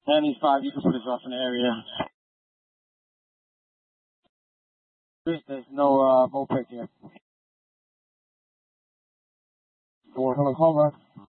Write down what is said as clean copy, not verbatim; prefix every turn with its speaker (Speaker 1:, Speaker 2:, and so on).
Speaker 1: And these 5, you can put a drop in the area. There's no moped here. 4 hover.